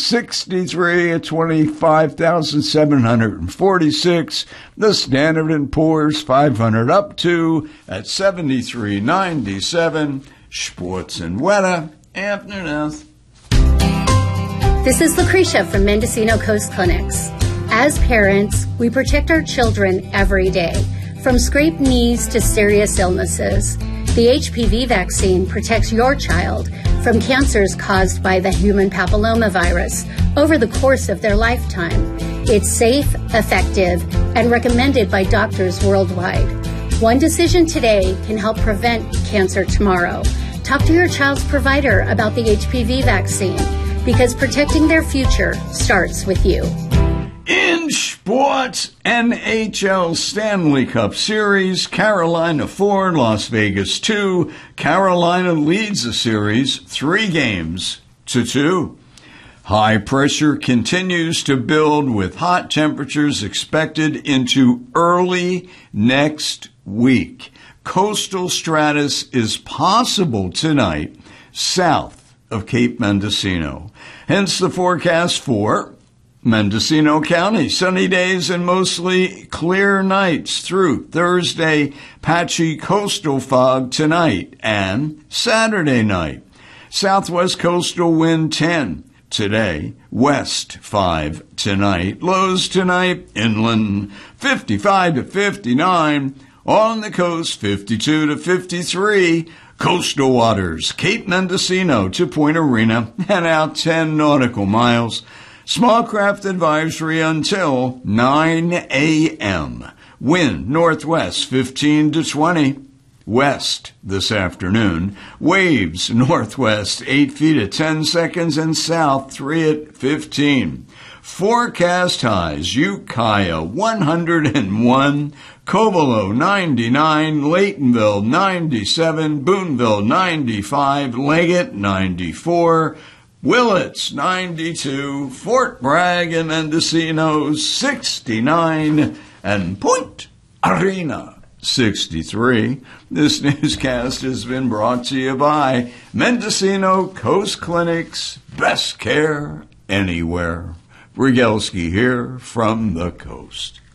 63 at 25,746. The Standard & Poor's 500 up to at 73.97. Sports and weather. Afternoon. This is Lucretia from Mendocino Coast Clinics. As parents, we protect our children every day, from scraped knees to serious illnesses. The HPV vaccine protects your child from cancers caused by the human papillomavirus over the course of their lifetime. It's safe, effective, and recommended by doctors worldwide. One decision today can help prevent cancer tomorrow. Talk to your child's provider about the HPV vaccine, because protecting their future starts with you. In sports, NHL Stanley Cup Series, Carolina 4, Las Vegas 2. Carolina leads the series 3-2. High pressure continues to build with hot temperatures expected into early next week. Coastal stratus is possible tonight south of Cape Mendocino. Hence the forecast for Mendocino County, sunny days and mostly clear nights through Thursday, patchy coastal fog tonight and Saturday night. Southwest coastal wind 10 today, west 5 tonight. Lows tonight, inland 55 to 59, on the coast 52 to 53. Coastal waters, Cape Mendocino to Point Arena and out 10 nautical miles. Small craft advisory until 9 a.m. Wind northwest 15 to 20. West this afternoon. Waves northwest 8 feet at 10 seconds and south 3 at 15. Forecast highs, Ukiah 101, Covelo 99, Laytonville 97, Boonville 95, Leggett 94, Willits 92, Fort Bragg and Mendocino 69, and Point Arena 63. This newscast has been brought to you by Mendocino Coast Clinics. Best care anywhere. Brigelski here from the coast.